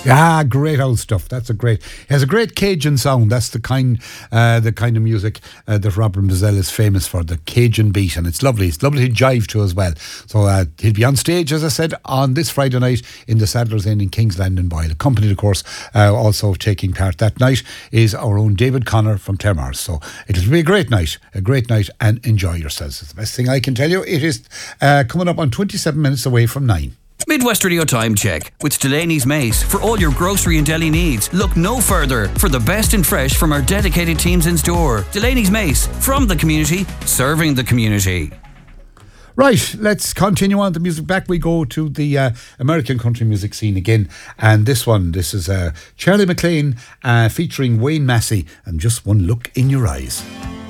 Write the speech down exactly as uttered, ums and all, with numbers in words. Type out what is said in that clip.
Yeah, great old stuff. That's a great. He has a great Cajun sound. That's the kind, uh, the kind of music uh, that Robert Mazzell is famous for. The Cajun beat, and it's lovely. It's lovely to jive to as well. So uh, he'll be on stage, as I said, on this Friday night in the Sadler's Inn in Kingsland and Boyle. Accompanied, of course, uh, also taking part that night is our own David Connor from Termars. So it'll be a great night, a great night, and enjoy yourselves. It's the best thing I can tell you. It is uh, coming up on twenty-seven minutes away from nine. Midwest Radio Time Check with Delaney's Mace. For all your grocery and deli needs, look no further for the best and fresh from our dedicated teams in store. Delaney's Mace, from the community, serving the community. Right, let's continue on the music. Back we go to the uh, American country music scene again. And this one, this is uh, Charlie McLean uh, featuring Wayne Massey, and Just One Look in Your Eyes.